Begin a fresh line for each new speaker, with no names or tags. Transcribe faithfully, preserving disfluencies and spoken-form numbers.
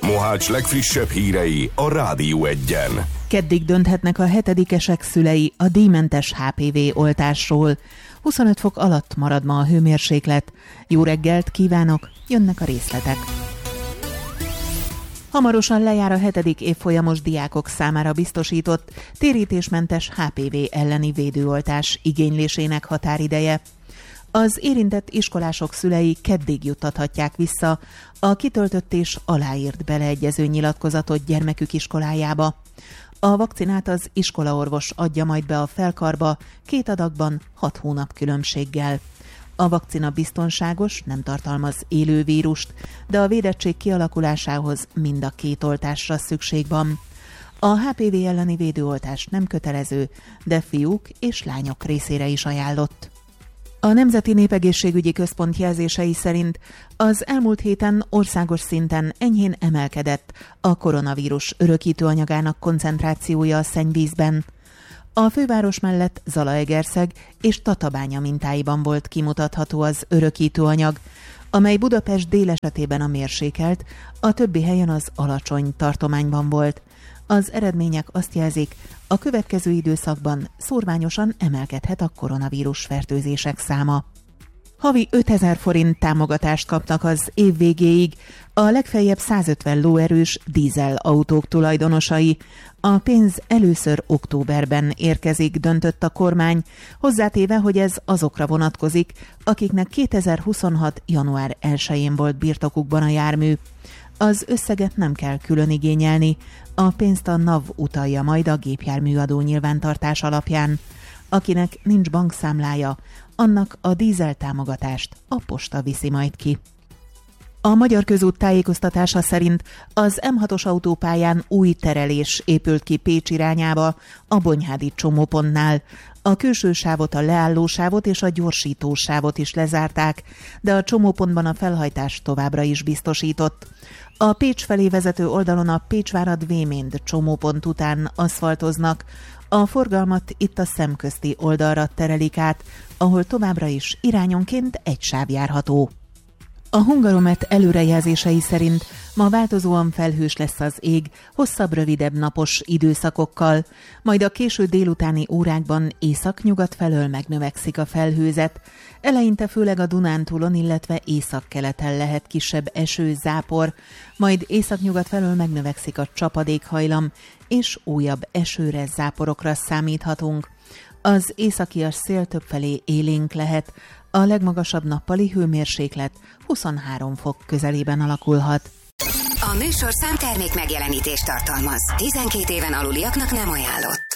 Mohács legfrissebb hírei a Rádió Egyen.
Keddig dönthetnek a hetedikesek szülei a díjmentes há pé vé oltásról. huszonöt fok alatt marad ma a hőmérséklet. Jó reggelt kívánok, jönnek a részletek. Hamarosan lejár a hetedik évfolyamos diákok számára biztosított térítésmentes há pé vé elleni védőoltás igénylésének határideje. Az érintett iskolások szülei keddig juttathatják vissza a kitöltött és aláírt beleegyező nyilatkozatot gyermekük iskolájába. A vakcinát az iskolaorvos adja majd be a felkarba két adagban hat hónap különbséggel. A vakcina biztonságos, nem tartalmaz élő vírust, de a védettség kialakulásához mind a két oltásra szükség van. A há pé vé elleni védőoltás nem kötelező, de fiúk és lányok részére is ajánlott. A Nemzeti Népegészségügyi Központ jelzései szerint az elmúlt héten országos szinten enyhén emelkedett a koronavírus örökítőanyagának koncentrációja a szennyvízben. A főváros mellett Zalaegerszeg és Tatabánya mintáiban volt kimutatható az örökítőanyag, amely Budapest dél esetében a mérsékelt, a többi helyen az alacsony tartományban volt. Az eredmények azt jelzik, a következő időszakban szórványosan emelkedhet a koronavírus fertőzések száma. Havi ötezer forint támogatást kapnak az év végéig a legfeljebb százötven lóerős dízel autók tulajdonosai. A pénz először októberben érkezik, döntött a kormány, hozzátéve, hogy ez azokra vonatkozik, akiknek kétezer-huszonhat. január elsején volt birtokukban a jármű. Az összeget nem kell külön igényelni, a pénzt a NAV utalja majd a gépjárműadó nyilvántartás alapján. Akinek nincs bankszámlája, annak a dízel támogatást a posta viszi majd ki. A Magyar Közút tájékoztatása szerint az em hatos autópályán új terelés épült ki Pécs irányába a Bonyhádi csomópontnál. A külső sávot, a leállósávot és a gyorsítósávot is lezárták, de a csomópontban a felhajtás továbbra is biztosított. A Pécs felé vezető oldalon a Pécsvárad-Véménd csomópont után aszfaltoznak, a forgalmat itt a szemközti oldalra terelik át, ahol továbbra is irányonként egy sáv járható. A Hungaromet előrejelzései szerint ma változóan felhős lesz az ég, hosszabb-rövidebb napos időszakokkal, majd a késő délutáni órákban észak-nyugat felől megnövekszik a felhőzet. Eleinte főleg a Dunántúlon, illetve északkeleten lehet kisebb eső, zápor, majd északnyugat felől megnövekszik a csapadékhajlam, és újabb esőre, záporokra számíthatunk. Az északias szél többfelé élénk lehet, a legmagasabb nappali hőmérséklet huszonhárom fok közelében alakulhat.
A műsorszám termék megjelenítést tartalmaz. tizenkét éven aluliaknak nem ajánlott.